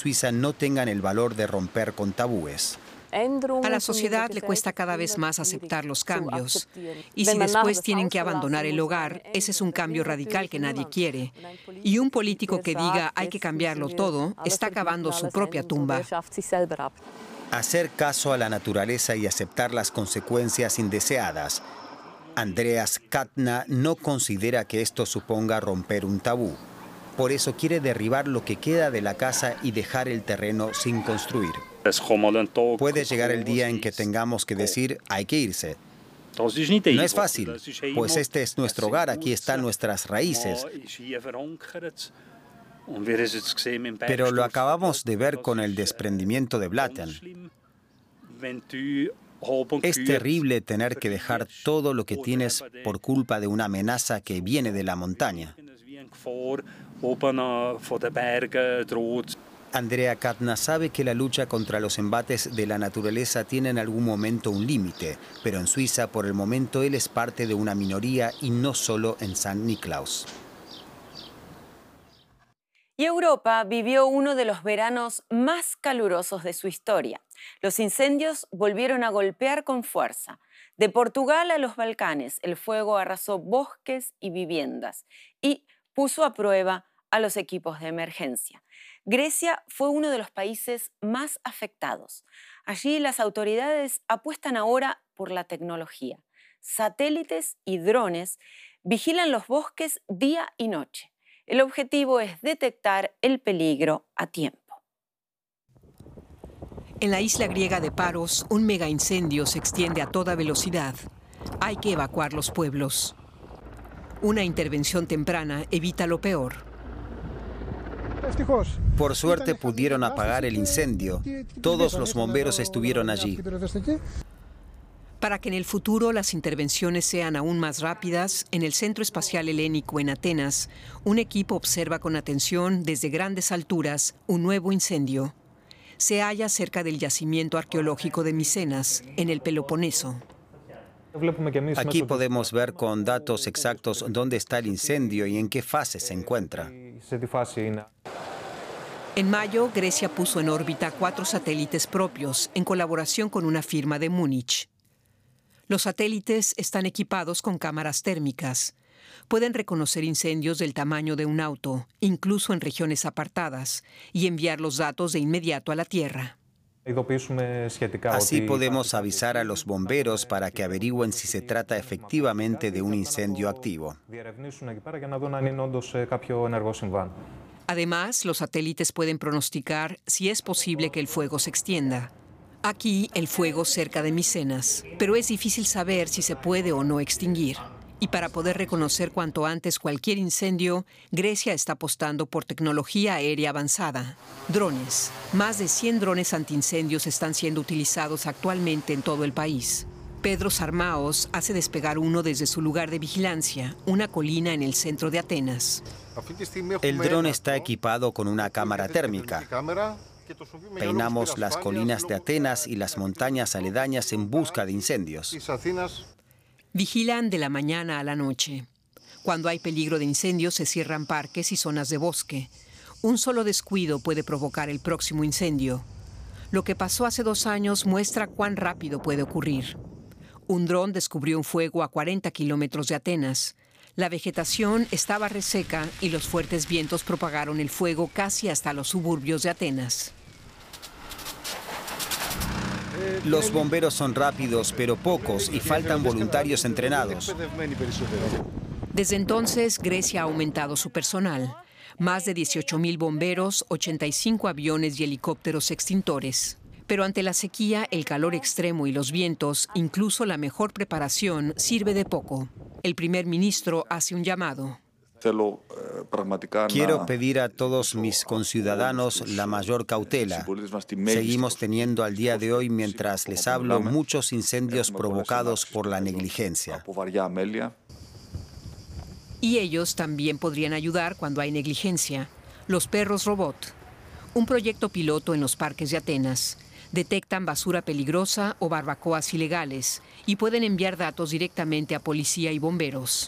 Suiza no tengan el valor de romper con tabúes. A la sociedad le cuesta cada vez más aceptar los cambios. Y si después tienen que abandonar el hogar, ese es un cambio radical que nadie quiere. Y un político que diga hay que cambiarlo todo, está cavando su propia tumba. Hacer caso a la naturaleza y aceptar las consecuencias indeseadas. Andreas Katna no considera que esto suponga romper un tabú. Por eso quiere derribar lo que queda de la casa y dejar el terreno sin construir. Puede llegar el día en que tengamos que decir hay que irse. No es fácil, pues este es nuestro hogar, aquí están nuestras raíces. Pero lo acabamos de ver con el desprendimiento de Blatten. Es terrible tener que dejar todo lo que tienes por culpa de una amenaza que viene de la montaña. Andrea Katna sabe que la lucha contra los embates de la naturaleza tiene en algún momento un límite, pero en Suiza por el momento él es parte de una minoría y no solo en San Niklaus. Y Europa vivió uno de los veranos más calurosos de su historia. Los incendios volvieron a golpear con fuerza. De Portugal a los Balcanes, el fuego arrasó bosques y viviendas y puso a prueba a los equipos de emergencia. Grecia fue uno de los países más afectados. Allí las autoridades apuestan ahora por la tecnología. Satélites y drones vigilan los bosques día y noche. El objetivo es detectar el peligro a tiempo. En la isla griega de Paros, un mega incendio se extiende a toda velocidad. Hay que evacuar los pueblos. Una intervención temprana evita lo peor. Por suerte pudieron apagar el incendio. Todos los bomberos estuvieron allí. Para que en el futuro las intervenciones sean aún más rápidas, en el Centro Espacial Helénico en Atenas, un equipo observa con atención desde grandes alturas un nuevo incendio. Se halla cerca del yacimiento arqueológico de Micenas, en el Peloponeso. Aquí podemos ver con datos exactos dónde está el incendio y en qué fase se encuentra. En mayo, Grecia puso en órbita 4 satélites propios en colaboración con una firma de Múnich. Los satélites están equipados con cámaras térmicas. Pueden reconocer incendios del tamaño de un auto, incluso en regiones apartadas, y enviar los datos de inmediato a la Tierra. Así podemos avisar a los bomberos para que averigüen si se trata efectivamente de un incendio activo. Además, los satélites pueden pronosticar si es posible que el fuego se extienda. Aquí, el fuego cerca de Micenas, pero es difícil saber si se puede o no extinguir. Y para poder reconocer cuanto antes cualquier incendio, Grecia está apostando por tecnología aérea avanzada. Drones. Más de 100 drones antiincendios están siendo utilizados actualmente en todo el país. Pedro Sarmaos hace despegar uno desde su lugar de vigilancia, una colina en el centro de Atenas. El dron está equipado con una cámara térmica. Peinamos las colinas de Atenas y las montañas aledañas en busca de incendios. Vigilan de la mañana a la noche. Cuando hay peligro de incendio se cierran parques y zonas de bosque. Un solo descuido puede provocar el próximo incendio. Lo que pasó hace 2 años muestra cuán rápido puede ocurrir. Un dron descubrió un fuego a 40 kilómetros de Atenas. La vegetación estaba reseca y los fuertes vientos propagaron el fuego casi hasta los suburbios de Atenas. Los bomberos son rápidos, pero pocos, y faltan voluntarios entrenados. Desde entonces, Grecia ha aumentado su personal. Más de 18.000 bomberos, 85 aviones y helicópteros extintores. Pero ante la sequía, el calor extremo y los vientos, incluso la mejor preparación sirve de poco. El primer ministro hace un llamado. Quiero pedir a todos mis conciudadanos la mayor cautela. Seguimos teniendo al día de hoy, mientras les hablo, muchos incendios provocados por la negligencia. Y ellos también podrían ayudar cuando hay negligencia. Los perros robot. Un proyecto piloto en los parques de Atenas. Detectan basura peligrosa o barbacoas ilegales y pueden enviar datos directamente a policía y bomberos.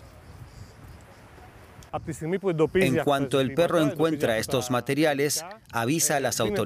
En cuanto el perro encuentra estos materiales, avisa a las autoridades.